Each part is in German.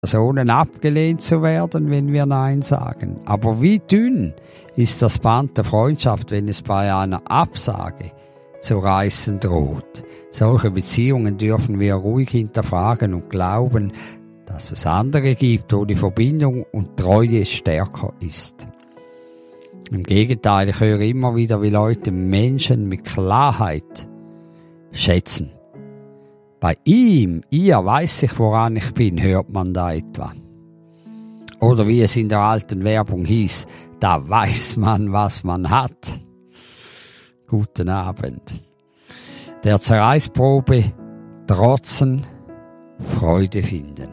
Personen abgelehnt zu werden, wenn wir Nein sagen. Aber wie dünn ist das Band der Freundschaft, wenn es bei einer Absage zu reißen droht. Solche Beziehungen dürfen wir ruhig hinterfragen und glauben, dass es andere gibt, wo die Verbindung und Treue stärker ist. Im Gegenteil, ich höre immer wieder, wie Leute Menschen mit Klarheit schätzen. Bei ihm, ihr weiß ich, woran ich bin, hört man da etwa. Oder wie es in der alten Werbung hieß, da weiß man, was man hat. Guten Abend. Der Zerreißprobe trotzen, Freude finden.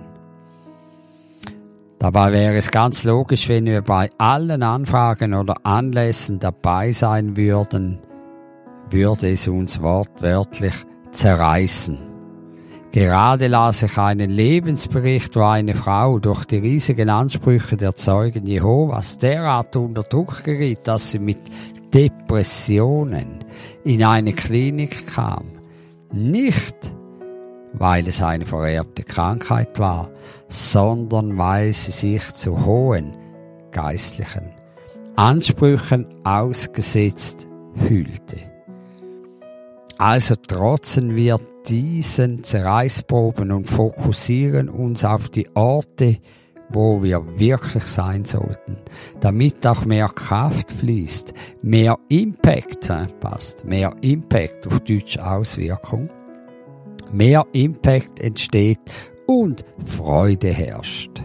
Dabei wäre es ganz logisch, wenn wir bei allen Anfragen oder Anlässen dabei sein würden, würde es uns wortwörtlich zerreißen. Gerade las ich einen Lebensbericht, wo eine Frau durch die riesigen Ansprüche der Zeugen Jehovas derart unter Druck geriet, dass sie mit Depressionen in eine Klinik kam. Nicht, weil es eine vererbte Krankheit war, sondern weil sie sich zu hohen geistlichen Ansprüchen ausgesetzt fühlte. Also trotzen wir diesen Zerreißproben und fokussieren uns auf die Orte, wo wir wirklich sein sollten, damit auch mehr Kraft fließt, mehr Impact, mehr Impact auf Deutsch Auswirkung, mehr Impact entsteht und Freude herrscht.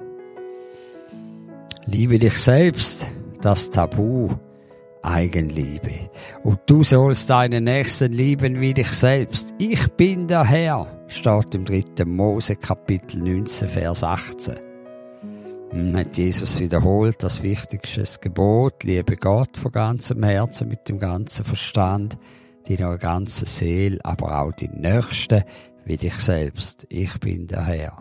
Liebe dich selbst, das Tabu Eigenliebe. Und du sollst deinen Nächsten lieben wie dich selbst. Ich bin der Herr, steht im 3. Mose Kapitel 19, Vers 18. Hat Jesus wiederholt, das wichtigste Gebot, liebe Gott von ganzem Herzen, mit dem ganzen Verstand, deiner ganzen Seele, aber auch die Nächsten wie dich selbst. Ich bin der Herr.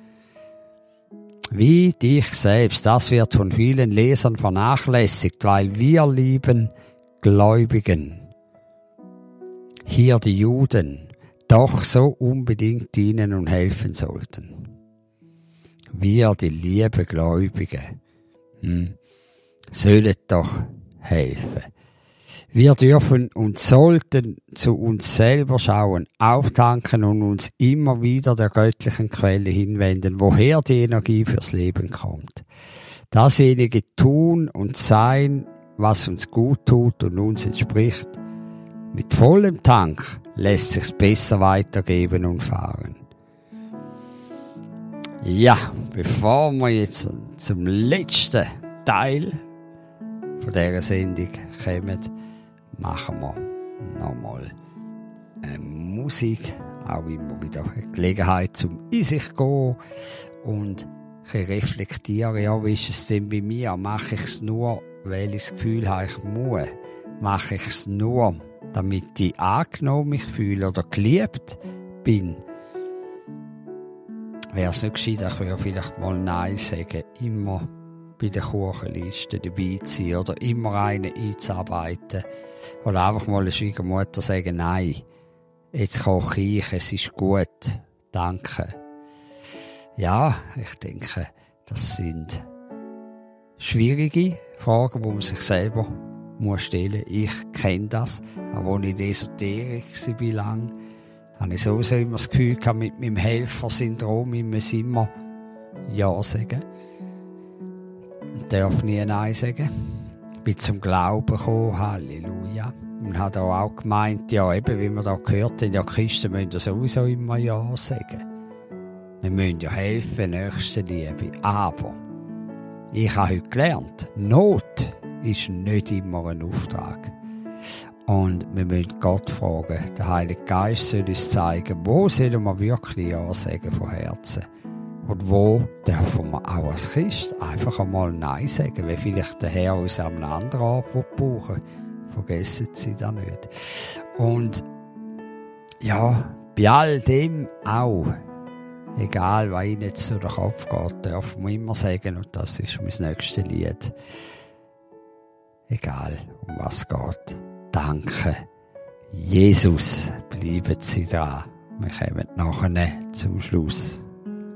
Wie dich selbst, das wird von vielen Lesern vernachlässigt, weil wir lieben Gläubigen, hier die Juden, doch so unbedingt dienen und helfen sollten. Wir, die liebe Gläubigen, sollen doch helfen. Wir dürfen und sollten zu uns selber schauen, auftanken und uns immer wieder der göttlichen Quelle hinwenden, woher die Energie fürs Leben kommt. Dasjenige tun und sein, was uns gut tut und uns entspricht. Mit vollem Tank lässt sich's besser weitergeben und fahren. Ja, bevor wir jetzt zum letzten Teil von dieser Sendung kommen, machen wir nochmal Musik, auch immer wieder eine Gelegenheit zum in sich gehen und reflektieren, ja, wie ist es denn bei mir? Mache ich es nur, weil ich das Gefühl habe, ich muss? Mache ich es nur, damit ich angenommen mich fühle oder geliebt bin? Wäre es nicht gescheiter, ich würde vielleicht mal Nein sagen, immer bei der Kuchenliste dabei zu sein oder immer einen einzuarbeiten. Oder einfach mal der Schwiegermutter sagen, nein, jetzt koche ich, es ist gut, danke. Ja, ich denke, das sind schwierige Fragen, die man sich selber stellen muss. Ich kenne das, auch als ich in der Esoterik war lang, habe ich sowieso immer das Gefühl gehabt, mit meinem Helfersyndrom, ich muss immer Ja sagen. Ich darf nie Nein sagen. Ich bin zum Glauben gekommen, Halleluja. Und habe auch gemeint, ja eben, wie wir da gehört haben, ja, Christen müssen ja sowieso immer Ja sagen. Wir müssen ja helfen, Nächstenliebe. Aber ich habe heute gelernt, Not ist nicht immer ein Auftrag. Und wir müssen Gott fragen, der Heilige Geist soll uns zeigen, wo sollen wir wirklich Ja sagen von Herzen. Und wo dürfen wir auch als Christ einfach einmal Nein sagen, weil vielleicht der Herr uns an einem anderen Ort brauchen will. Vergessen Sie das nicht. Und ja, bei all dem auch, egal was Ihnen jetzt so der Kopf geht, dürfen wir immer sagen, und das ist mein nächstes Lied, egal um was es geht, danke, Jesus, bleiben Sie dran. Wir kommen nachher zum Schluss.